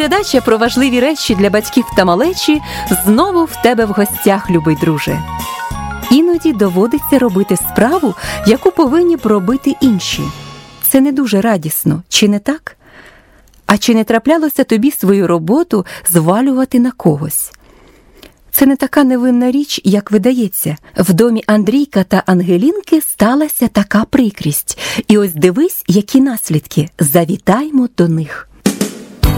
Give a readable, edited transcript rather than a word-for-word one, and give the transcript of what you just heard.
Передача про важливі речі для батьків та малечі знову в тебе в гостях, любий друже. Іноді доводиться робити справу, яку повинні б робити інші. Це не дуже радісно, чи не так? А чи не траплялося тобі свою роботу звалювати на когось? Це не така невинна річ, як видається. В домі Андрійка та Ангелінки сталася така прикрість. І ось дивись, які наслідки. Завітаймо до них.